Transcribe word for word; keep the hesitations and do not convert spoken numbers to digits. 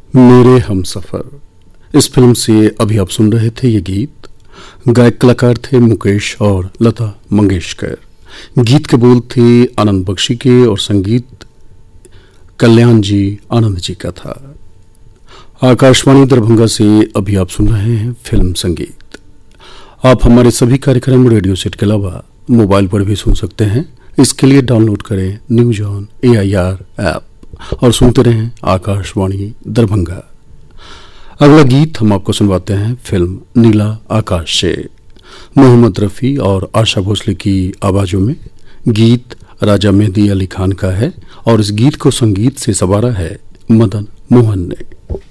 मेरे हमसफर इस फिल्म से अभी आप सुन रहे थे ये गीत। गायक कलाकार थे मुकेश और लता मंगेशकर। गीत के बोल थे आनंद बख्शी के और संगीत कल्याण जी आनंद जी का था। आकाशवाणी दरभंगा से अभी आप सुन रहे हैं फिल्म संगीत। आप हमारे सभी कार्यक्रम रेडियो सेट के अलावा मोबाइल पर भी सुन सकते हैं। इसके लिए डाउनलोड करें news on A I R app और सुनते रहें आकाशवाणी दरभंगा। अगला गीत हम आपको सुनवाते हैं फिल्म नीला आकाश से। मोहम्मद रफ़ी और आशा भोसले की आवाजों में गीत राजा मेहदी अली खान का है और इस गीत को संगीत से संवारा है मदन मोहन ने।